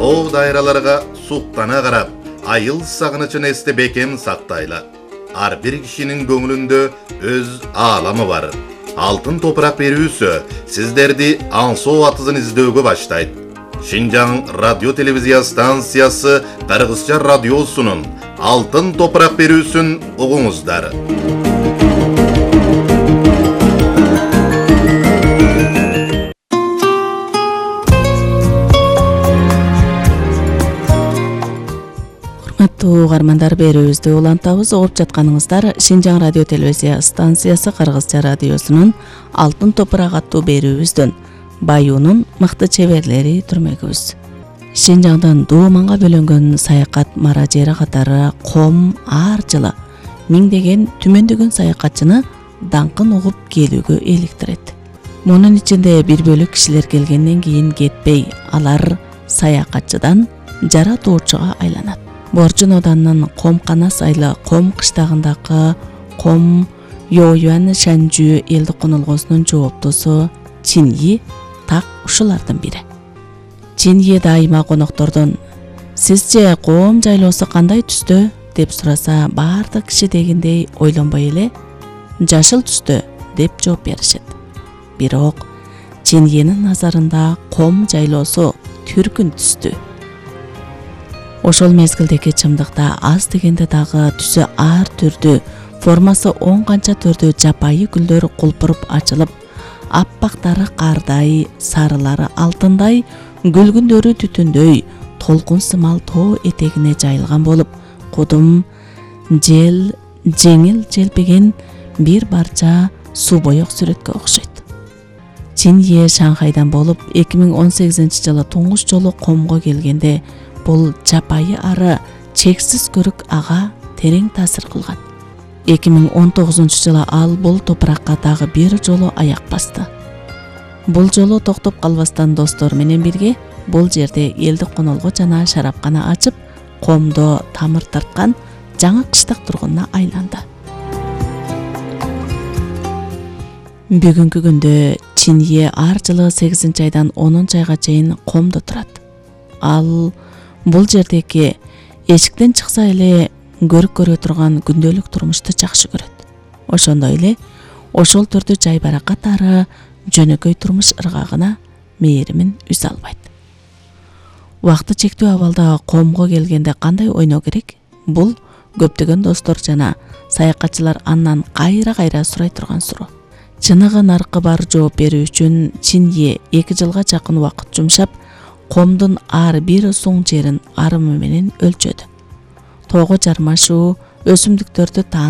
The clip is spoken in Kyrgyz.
Тоо дайраларга суктана карап, айыл сагынычын эсте бекем сактайла. Ар бир кишинин көңүлүндө өз ааламы бар. Алтын топурак берүүсү сиздерди аңсоо атызын издөөгө баштайт. Шинжаң радио телевизия станциясы Кыргызча радиосунун Алтын топурак берүүсүн угуңуздар. Угармандар, берүүбүздү улантабыз. Угуп жатканыңыздар Шинжаң радио телевизия станциясы Кыргызча радиосунун Алтын топурак аттуу берүүбүздөн Баюунун мыкты чеберлери түрмөгүбүз. Шинжаңдан дууманга бөлөнгөн саякат маражери катары ком ар жылы миңдеген түмөндөгөн саякатчыны даңкын угуп келүүгө иликтирет. Мунун ичинде бир бөлүк кишилер келгенден кийин кетпей, алар саякатчыдан жаратуучуга айланат. Боржун оданынын Комкана сайлы Ком кыштагындагы Ком Йоюан Шанжу элдик конолгосунун жооптусу Чиньи так ушулардын бири. Чиньи дайыма коноктордон "Сизче Ком жайлоосу кандай түстө?" деп сураса, баардык киши дегендей ойлонбой эле "Жашыл түстө" деп жооп беришет. Бирок Чиньинин назарында Ком жайлоосу түркүн түстүү. Ошол мезгилдеги чымдыкта аз дегенде дагы түсү ар түрдүү, формасы 10 канча түрдүү жапайы гүлдөр кулпуруп ачылып, аппактары кардай, сарылары алтындай, гүлгүндөрү түтүндөй, толкун сымал тоо этегине жайылган болуп, кудум, жел, жеңил желпиген бир барча суу боек сүрөткө окшойт. Чиньи Шанхайдан болуп 2018-жылы туңуш жолу Комго келгенде бул жапайы ары чексиз көрүк ага терең таасир кылган. 2019-жылы ал бул топуракка дагы бир жолу аяк басты. Бул жолу токтоп калбастан достор менен бирге бул жерде элдик конолго жана шарапкана ачып, Комдо тамыр тарткан жаңы кыштак тургунуна айланды. Бүгүнкү күндө Чиньи ар жылы 8-айдан 10-айга чейин Комдо турат. Ал бул жердеги эшиктен чыкса эле көрүп турган күндөлүк турмушту жакшы көрөт. Ошондой эле ошол түрдүү жай баракат ары жөнөкөй турмуш ыргагына мээримин үз албайт. Убакыты чектүү абалда Комго келгенде кандай ойноо керек? Бул көптөгөн достор жана саякатчылар андан кайра сурай турган суроо. Чыныгы наркы бар жооп берүү үчүн Чиньи 2 жылга жакын убакыт жумшап, Комдун ар бир суң жерин арымы менен өлчөдү. Тоого жармашуу, өсүмдүктөрдү